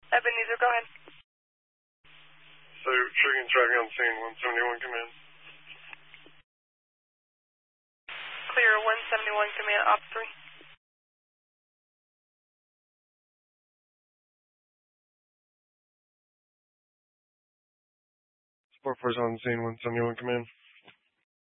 Ebenezer, go ahead. So, Triggins driving on scene, 171 command. Clear 171 command, op 3. Sport 4's on scene, 171 command.